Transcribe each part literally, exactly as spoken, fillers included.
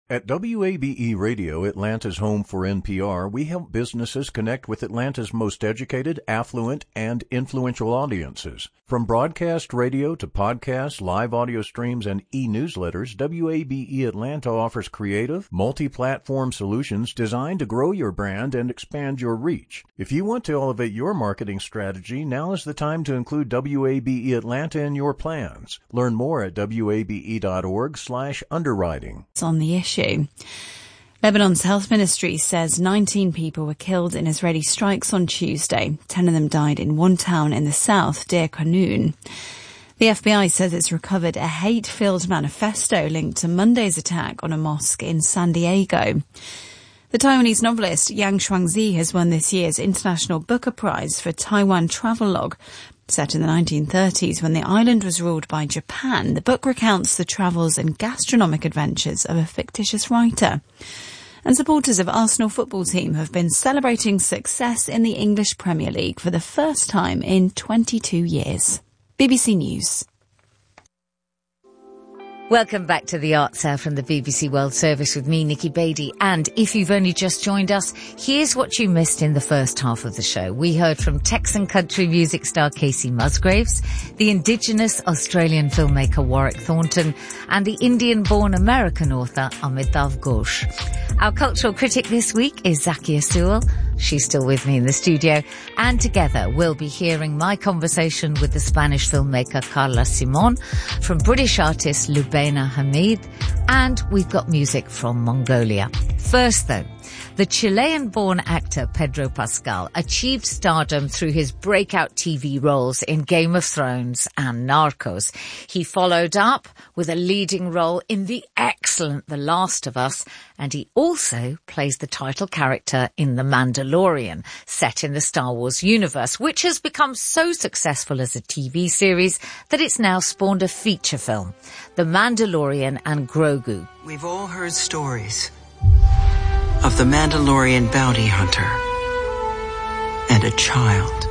At W A B E Radio, Atlanta's home for N P R, we help businesses connect with Atlanta's most educated, affluent, and influential audiences. From broadcast radio to podcasts, live audio streams, and e-newsletters, W A B E Atlanta offers creative, multi-platform solutions designed to grow your brand and expand your reach. If you want to elevate your marketing strategy, now is the time to include W A B E Atlanta in your plans. Learn more at W A B E dot org slash underwriting. It's on the issue. Lebanon's health ministry says nineteen people were killed in Israeli strikes on Tuesday. Ten of them died in one town in the south, Deir Qanoun. The F B I says it's recovered a hate-filled manifesto linked to Monday's attack on a mosque in San Diego. The Taiwanese novelist Yang Shuangzi has won this year's International Booker Prize for Taiwan Travelogue. Set in the nineteen thirties, when the island was ruled by Japan, the book recounts the travels and gastronomic adventures of a fictitious writer. And supporters of Arsenal football team have been celebrating success in the English Premier League for the first time in twenty-two years. B B C News. Welcome back to the Art Sale from the B B C World Service with me, Nikki Beattie. And if you've only just joined us, here's what you missed in the first half of the show. We heard from Texan country music star Casey Musgraves, the Indigenous Australian filmmaker Warwick Thornton, and the Indian-born American author Amitav Ghosh. Our cultural critic this week is Zakia Sewell. She's still with me in the studio. And together we'll be hearing my conversation with the Spanish filmmaker Carla Simon, from British artist Lubaina Hamid, and we've got music from Mongolia. First though, the Chilean-born actor Pedro Pascal achieved stardom through his breakout T V roles in Game of Thrones and Narcos. He followed up with a leading role in the excellent The Last of Us, and he also plays the title character in The Mandalorian, set in the Star Wars universe, which has become so successful as a T V series that it's now spawned a feature film, The Mandalorian and Grogu. We've all heard stories of the Mandalorian bounty hunter and a child.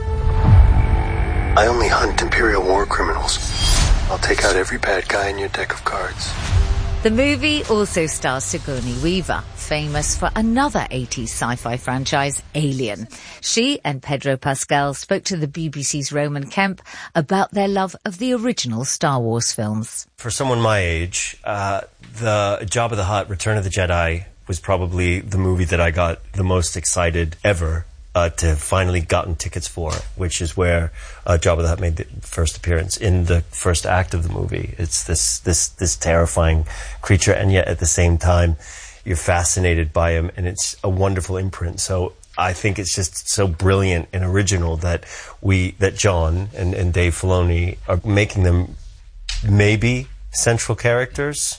I only hunt Imperial war criminals. I'll take out every bad guy in your deck of cards. The movie also stars Sigourney Weaver, famous for another eighties sci-fi franchise, Alien. She and Pedro Pascal spoke to the B B C's Roman Kemp about their love of the original Star Wars films. For someone my age, uh, the Jabba the Hutt, Return of the Jedi, was probably the movie that I got the most excited ever uh, to have finally gotten tickets for, which is where uh, Jabba the Hutt made the first appearance in the first act of the movie. It's this this this terrifying creature, and yet at the same time, you're fascinated by him, and it's a wonderful imprint. So I think it's just so brilliant and original that we that John and, and Dave Filoni are making them maybe central characters.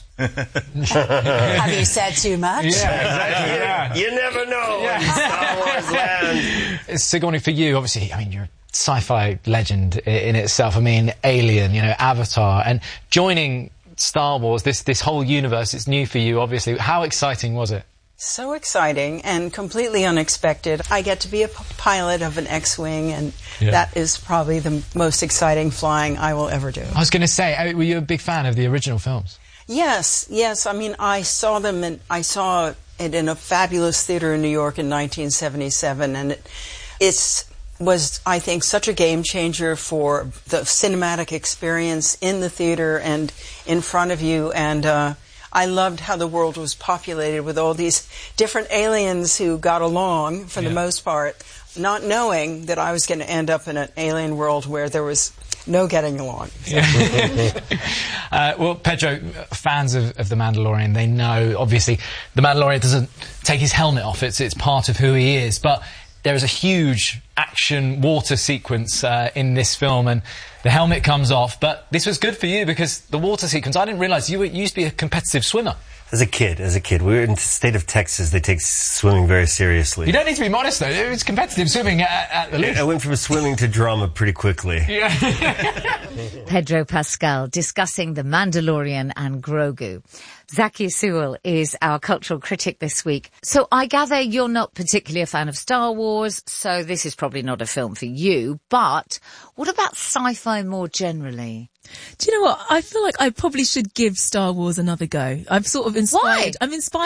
Have you said too much? Yeah, exactly. Yeah. You never know Yeah. in Star Wars land. Sigourney, for you, obviously, I mean, you're a sci-fi legend in itself. I mean, Alien, you know, Avatar, and joining Star Wars, this this whole universe, it's new for you, obviously. How exciting was it? So exciting and completely unexpected. I get to be a p- pilot of an X-Wing, and Yeah. that is probably the most exciting flying I will ever do. I was going to say, were you a big fan of the original films? Yes, yes. I mean, I saw them, and I saw it in a fabulous theater in New York in nineteen seventy-seven, and it it's, was, I think, such a game changer for the cinematic experience in the theater and in front of you. And uh, I loved how the world was populated with all these different aliens who got along, for Yeah. the most part, not knowing that I was going to end up in an alien world where there was no getting along. uh, well, Pedro, fans of, of The Mandalorian, they know, obviously, The Mandalorian doesn't take his helmet off. It's, it's part of who he is. But there is a huge action water sequence uh, in this film, and the helmet comes off. But this was good for you because the water sequence, I didn't realise you, were, you used to be a competitive swimmer. As a kid, as a kid, we were in the state of Texas. They take swimming very seriously. You don't need to be modest, though. It was competitive swimming at, at the least. I went from swimming to drama pretty quickly. Yeah. Pedro Pascal discussing The Mandalorian and Grogu. Zakia Sewell is our cultural critic this week. So I gather you're not particularly a fan of Star Wars, so this is probably not a film for you. But what about sci-fi more generally? Do you know what? I feel like I probably should give Star Wars another go. I'm sort of inspired. Why? I'm inspired.